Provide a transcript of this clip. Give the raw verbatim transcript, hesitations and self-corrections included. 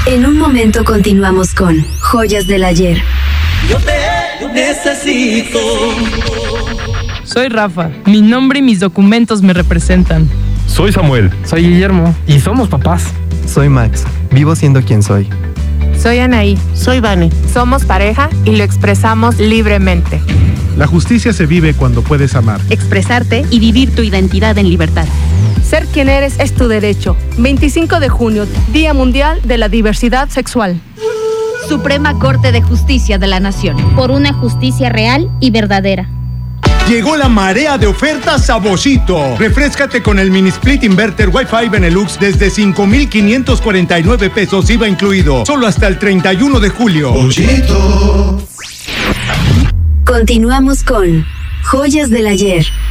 En un momento continuamos con Joyas del Ayer. Yo te necesito. Soy Rafa. Mi nombre y mis documentos me representan. Soy Samuel. Soy Guillermo. Y somos papás. Soy Max. Vivo siendo quien soy. Soy Anaí. Soy Vane. Somos pareja y lo expresamos libremente. La justicia se vive cuando puedes amar, expresarte y vivir tu identidad en libertad. Ser quien eres es tu derecho. veinticinco de junio, Día Mundial de la Diversidad Sexual. Suprema Corte de Justicia de la Nación. Por una justicia real y verdadera. Llegó la marea de ofertas a Boschito. Refréscate con el mini split inverter Wi-Fi Benelux desde cinco mil quinientos cuarenta y nueve pesos I V A incluido. Solo hasta el treinta y uno de julio. Boschito. Continuamos con Joyas del Ayer.